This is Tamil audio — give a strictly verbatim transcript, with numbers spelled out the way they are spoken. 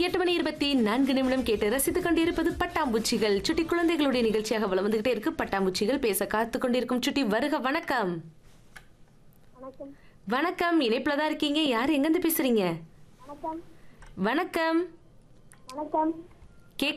எட்டு மணி இருபத்தி நான்கு நிமிடம் கேட்டு ரசித்துக் கொண்டிருப்பது பட்டாம்பூச்சிகள். சுட்டி குழந்தைகளுடைய நிகழ்ச்சியாக வளம் வந்துகிட்டே இருக்கு. பட்டாம்பூச்சிகள் பேச காத்து கொண்டிருக்கும் சுட்டி வருக. வணக்கம். வணக்கம். வணக்கம். இணைப்புல தான் இருக்கீங்க. யார் எங்க இருந்து பேசுறீங்க? வணக்கம். வணக்கம். வணக்கம்.